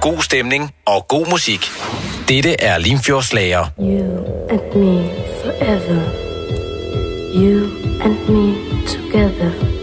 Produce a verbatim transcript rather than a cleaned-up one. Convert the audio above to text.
god stemning og god musik. Dette er Limfjordslager. You and me forever. You and me together.